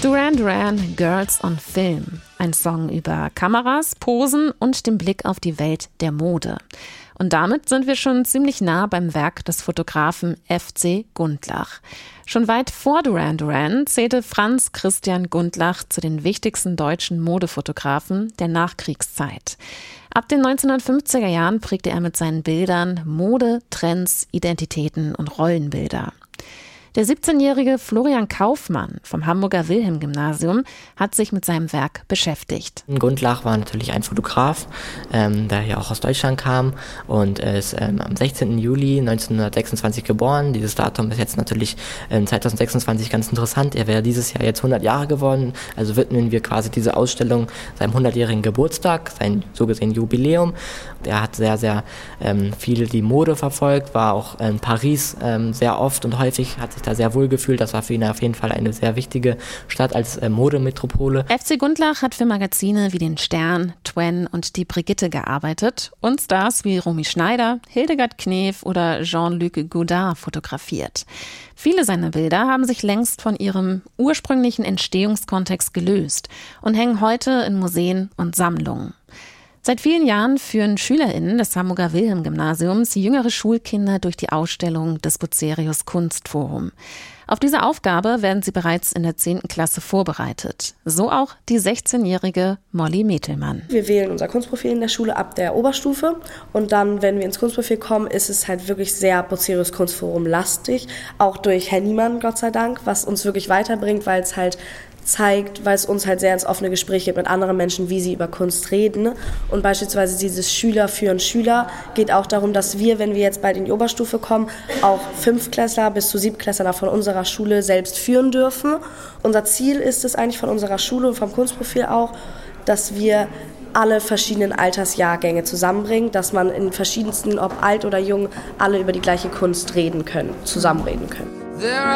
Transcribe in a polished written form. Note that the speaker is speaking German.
Duran Duran, Girls on Film. Ein Song über Kameras, Posen und den Blick auf die Welt der Mode. Und damit sind wir schon ziemlich nah beim Werk des Fotografen F.C. Gundlach. Schon weit vor Duran Duran zählte Franz Christian Gundlach zu den wichtigsten deutschen Modefotografen der Nachkriegszeit. Ab den 1950er Jahren prägte er mit seinen Bildern Mode, Trends, Identitäten und Rollenbilder. Der 17-jährige Florian Kaufmann vom Hamburger Wilhelm-Gymnasium hat sich mit seinem Werk beschäftigt. Gundlach war natürlich ein Fotograf, der ja auch aus Deutschland kam und ist am 16. Juli 1926 geboren. Dieses Datum ist jetzt natürlich 2026 ganz interessant. Er wäre dieses Jahr jetzt 100 Jahre geworden, also widmen wir quasi diese Ausstellung seinem 100-jährigen Geburtstag, sein so gesehen Jubiläum. Er hat sehr, sehr viel die Mode verfolgt, war auch in Paris sehr oft und häufig, hat sich da sehr wohl gefühlt. Das war für ihn auf jeden Fall eine sehr wichtige Stadt als Modemetropole. F.C. Gundlach hat für Magazine wie den Stern, Twen und die Brigitte gearbeitet und Stars wie Romy Schneider, Hildegard Knef oder Jean-Luc Godard fotografiert. Viele seiner Bilder haben sich längst von ihrem ursprünglichen Entstehungskontext gelöst und hängen heute in Museen und Sammlungen. Seit vielen Jahren führen SchülerInnen des Hamburger Wilhelm-Gymnasiums jüngere Schulkinder durch die Ausstellung des Bucerius Kunstforum. Auf diese Aufgabe werden sie bereits in der 10. Klasse vorbereitet. So auch die 16-jährige Molly Metelmann. Wir wählen unser Kunstprofil in der Schule ab der Oberstufe und dann, wenn wir ins Kunstprofil kommen, ist es halt wirklich sehr Bucerius Kunstforum lastig. Auch durch Herr Niemann, Gott sei Dank, was uns wirklich weiterbringt, weil es halt zeigt, weil es uns halt sehr ins offene Gespräch gibt mit anderen Menschen, wie sie über Kunst reden. Und beispielsweise dieses Schüler führen Schüler geht auch darum, dass wir, wenn wir jetzt bald in die Oberstufe kommen, auch 5-Klässler bis zu 7-Klässler von unserer Schule selbst führen dürfen. Unser Ziel ist es eigentlich von unserer Schule und vom Kunstprofil auch, dass wir alle verschiedenen Altersjahrgänge zusammenbringen, dass man in verschiedensten, ob alt oder jung, alle über die gleiche Kunst reden können, zusammenreden können.